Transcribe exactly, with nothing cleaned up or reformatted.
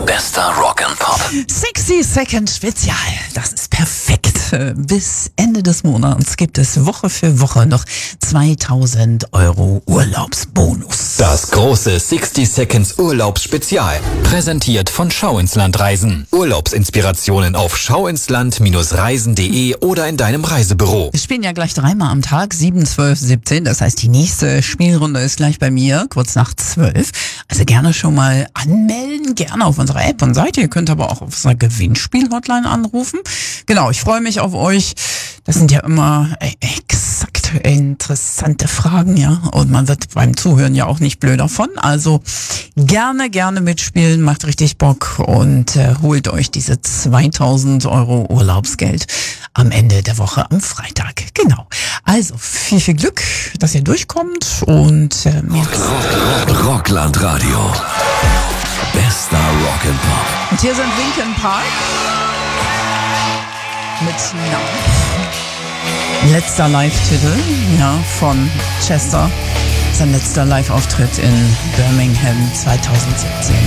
Bester Rock and Pop. sechzig Second Spezial. Das ist perfekt. Bis Ende des Monats gibt es Woche für Woche noch zweitausend Euro Urlaubsbonus. Das große sechzig Seconds Urlaubsspezial. Präsentiert von Schau ins Land Reisen. Urlaubsinspirationen auf schauinsland Reisen punkt de oder in deinem Reisebüro. Wir spielen ja gleich dreimal am Tag, sieben, zwölf, siebzehn. Das heißt, die nächste Spielrunde ist gleich bei mir, kurz nach zwölf. Also gerne schon mal anmelden, gerne auf unserer App und Seite. Ihr könnt aber auch auf unserer Gewinnspiel-Hotline anrufen. Genau, ich freue mich auf euch. Das sind ja immer exakt interessante Fragen, ja. Und man wird beim Zuhören ja auch nicht blöd davon. Also gerne, gerne mitspielen, macht richtig Bock und äh, holt euch diese zweitausend Euro Urlaubsgeld am Ende der Woche am Freitag. Genau. Also viel, viel Glück, dass ihr durchkommt und äh, mehr. Rock, Rock, Rockland Radio. Bester Rock and Pop. Und hier sind Linkin Park mit Now. Letzter Live-Titel, ja, von Chester. Sein letzter Live-Auftritt in Birmingham zweitausendsiebzehn.